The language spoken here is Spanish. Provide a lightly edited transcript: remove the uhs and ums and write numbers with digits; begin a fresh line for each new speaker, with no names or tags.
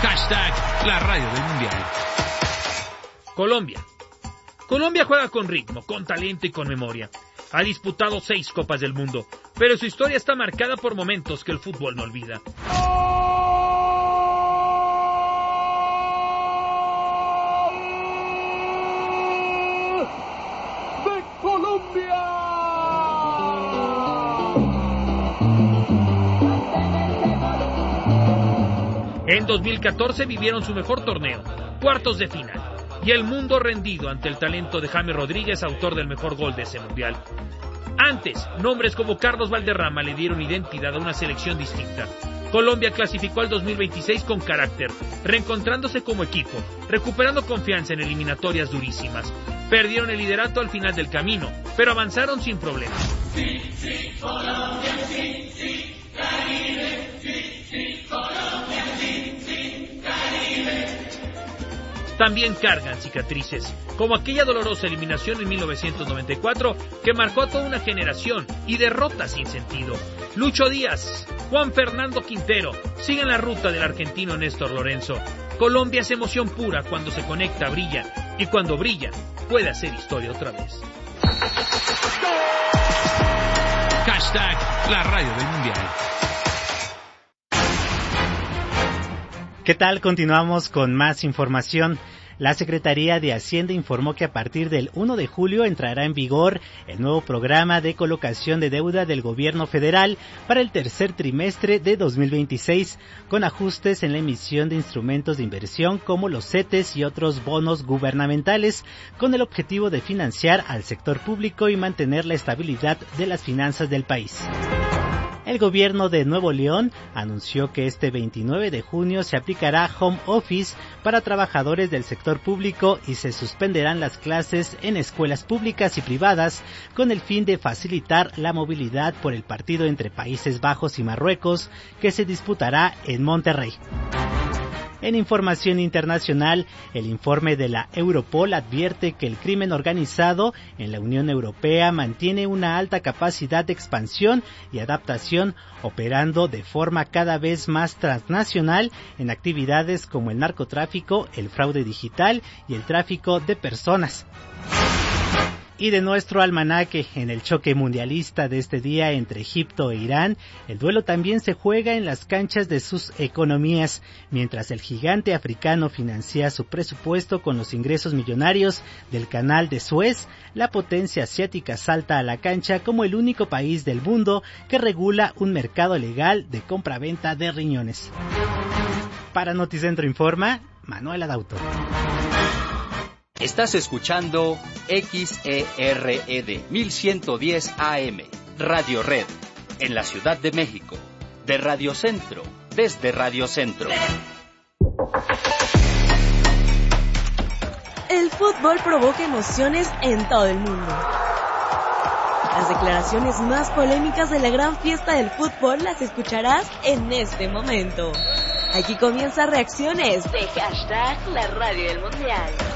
Hashtag la radio del mundial. Colombia juega con ritmo, con talento y con memoria. Ha disputado 6 Copas del Mundo, pero su historia está marcada por momentos que el fútbol no olvida.
¡De Colombia!
En 2014 vivieron su mejor torneo, cuartos de final, y el mundo rendido ante el talento de James Rodríguez, autor del mejor gol de ese mundial. Antes, nombres como Carlos Valderrama le dieron identidad a una selección distinta. Colombia clasificó al 2026 con carácter, reencontrándose como equipo, recuperando confianza en eliminatorias durísimas. Perdieron el liderato al final del camino, pero avanzaron sin problemas.
Sí, sí, Colombia, sí, sí, Caribe, sí, sí, Colombia, sí, sí, Caribe.
También cargan cicatrices, como aquella dolorosa eliminación en 1994 que marcó a toda una generación y derrotas sin sentido. Lucho Díaz, Juan Fernando Quintero siguen la ruta del argentino Néstor Lorenzo. Colombia es emoción pura, cuando se conecta brilla, y cuando brilla puede hacer historia otra vez. Hashtag la radio del mundial.
¿Qué tal? Continuamos con más información. La Secretaría de Hacienda informó que a partir del 1 de julio entrará en vigor el nuevo programa de colocación de deuda del gobierno federal para el tercer trimestre de 2026, con ajustes en la emisión de instrumentos de inversión como los CETES y otros bonos gubernamentales, con el objetivo de financiar al sector público y mantener la estabilidad de las finanzas del país. El gobierno de Nuevo León anunció que este 29 de junio se aplicará home office para trabajadores del sector público y se suspenderán las clases en escuelas públicas y privadas con el fin de facilitar la movilidad por el partido entre Países Bajos y Marruecos, que se disputará en Monterrey. En información internacional, el informe de la Europol advierte que el crimen organizado en la Unión Europea mantiene una alta capacidad de expansión y adaptación, operando de forma cada vez más transnacional en actividades como el narcotráfico, el fraude digital y el tráfico de personas. Y de nuestro almanaque, en el choque mundialista de este día entre Egipto e Irán, el duelo también se juega en las canchas de sus economías. Mientras el gigante africano financia su presupuesto con los ingresos millonarios del canal de Suez, la potencia asiática salta a la cancha como el único país del mundo que regula un mercado legal de compra-venta de riñones. Para Noticentro Informa, Manuel Adauto.
Estás escuchando XERED 1110 AM, Radio Red, en la Ciudad de México, de Radio Centro, desde Radio Centro.
El fútbol provoca emociones en todo el mundo. Las declaraciones más polémicas de la gran fiesta del fútbol las escucharás en este momento. Aquí comienza Reacciones de Hashtag la radio del mundial.